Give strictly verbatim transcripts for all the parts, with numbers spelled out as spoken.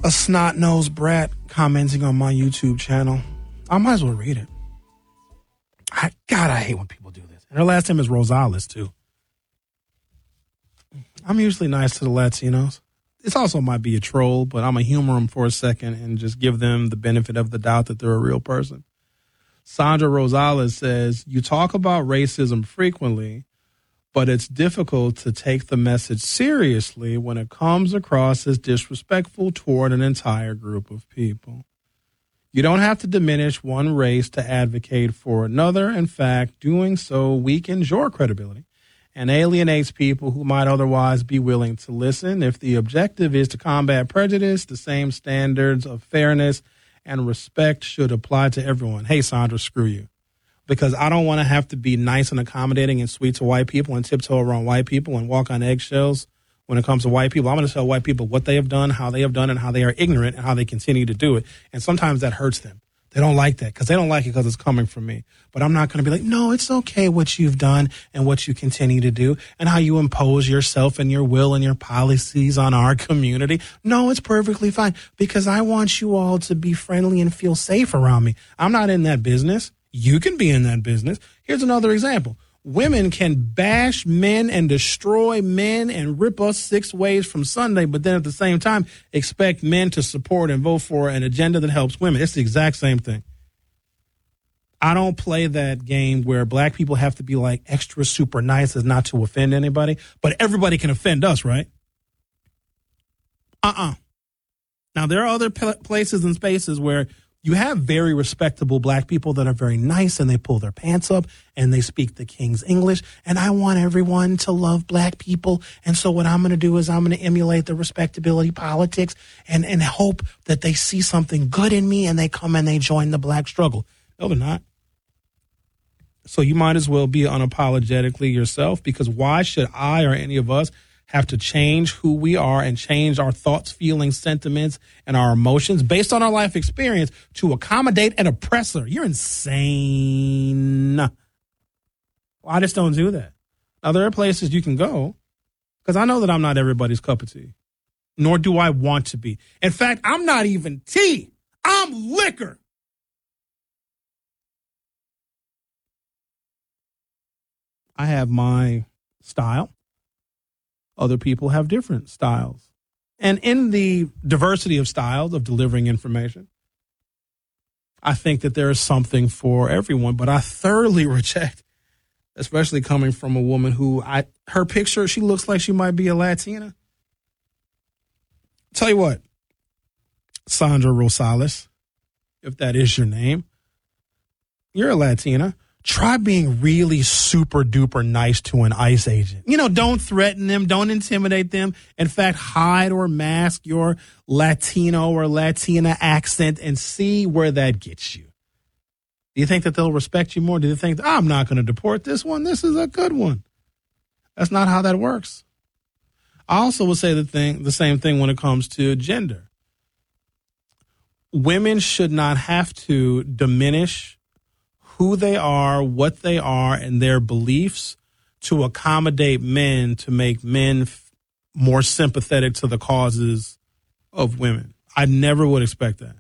a snot-nosed brat commenting on my YouTube channel. I might as well read it. I, God, I hate when people do this. And her last name is Rosales, too. I'm usually nice to the Latinos. This also might be a troll, but I'm going to humor them for a second and just give them the benefit of the doubt that they're a real person. Sandra Rosales says, you talk about racism frequently, but it's difficult to take the message seriously when it comes across as disrespectful toward an entire group of people. You don't have to diminish one race to advocate for another. In fact, doing so weakens your credibility and alienates people who might otherwise be willing to listen. If the objective is to combat prejudice, the same standards of fairness and respect should apply to everyone. Hey, Sandra, screw you. Because I don't want to have to be nice and accommodating and sweet to white people and tiptoe around white people and walk on eggshells when it comes to white people. I'm going to tell white people what they have done, how they have done it, and how they are ignorant and how they continue to do it. And sometimes that hurts them. They don't like that because they don't like it because it's coming from me. But I'm not going to be like, no, it's okay what you've done and what you continue to do and how you impose yourself and your will and your policies on our community. No, it's perfectly fine because I want you all to be friendly and feel safe around me. I'm not in that business. You can be in that business. Here's another example. Women can bash men and destroy men and rip us six ways from Sunday, but then at the same time expect men to support and vote for an agenda that helps women. It's the exact same thing. I don't play that game where black people have to be like extra super nice as not to offend anybody, but everybody can offend us, right? Uh-uh. Now, there are other p- places and spaces where you have very respectable black people that are very nice and they pull their pants up and they speak the King's English. And I want everyone to love black people. And so what I'm going to do is I'm going to emulate the respectability politics and, and hope that they see something good in me and they come and they join the black struggle. No, they're not. So you might as well be unapologetically yourself, because why should I or any of us have to change who we are and change our thoughts, feelings, sentiments, and our emotions based on our life experience to accommodate an oppressor? You're insane. Well, I just don't do that. Now, there are places you can go, because I know that I'm not everybody's cup of tea, nor do I want to be. In fact, I'm not even tea. I'm liquor. I have my style. Other people have different styles. And in the diversity of styles of delivering information, I think that there is something for everyone. But I thoroughly reject, especially coming from a woman who, I her picture, she looks like she might be a Latina. Tell you what, Sandra Rosales, if that is your name, you're a Latina. Try being really super duper nice to an ICE agent. You know, don't threaten them. Don't intimidate them. In fact, hide or mask your Latino or Latina accent and see where that gets you. Do you think that they'll respect you more? Do you think, I'm not going to deport this one? This is a good one. That's not how that works. I also will say the thing, the same thing when it comes to gender. Women should not have to diminish who they are, what they are, and their beliefs to accommodate men to make men f- more sympathetic to the causes of women. I never would expect that.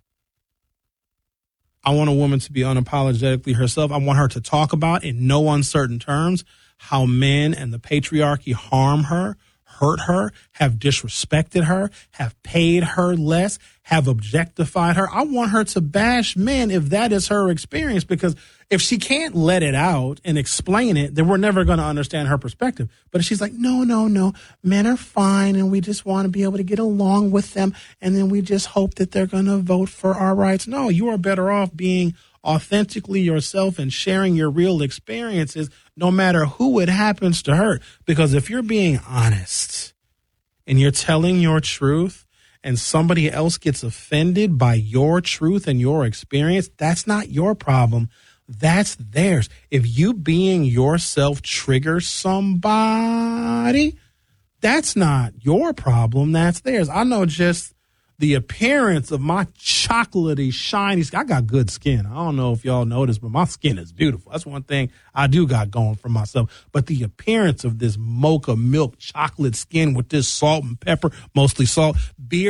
I want a woman to be unapologetically herself. I want her to talk about in no uncertain terms how men and the patriarchy harm her, hurt her, have disrespected her, have paid her less, have objectified her. I want her to bash men if that is her experience, because if she can't let it out and explain it, then we're never going to understand her perspective. But if she's like, no, no, no, men are fine and we just want to be able to get along with them and then we just hope that they're going to vote for our rights. No, you are better off being authentically yourself and sharing your real experiences, no matter who it happens to hurt. Because if you're being honest and you're telling your truth and somebody else gets offended by your truth and your experience, that's not your problem. That's theirs. If you being yourself triggers somebody, that's not your problem. That's theirs. I know just the appearance of my chocolatey, shiny skin. I got good skin. I don't know if y'all noticed, but my skin is beautiful. That's one thing I do got going for myself. But the appearance of this mocha milk chocolate skin with this salt and pepper, mostly salt, beard,